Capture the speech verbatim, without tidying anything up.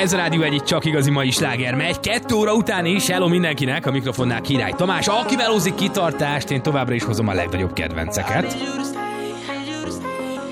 Ez a Rádió egy csak igazi mai sláger megy. Kettő óra után is, hello mindenkinek, a mikrofonnál Király Tamás, aki velózik kitartást, én továbbra is hozom a legnagyobb kedvenceket.